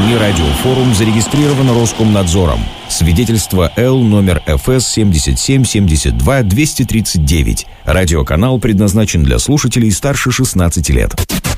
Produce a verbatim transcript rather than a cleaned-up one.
СМИ «Радиофорум» зарегистрировано Роскомнадзором. Свидетельство Л номер эф эс семьдесят семь семьдесят два двести тридцать девять. Радиоканал предназначен для слушателей старше шестнадцати лет.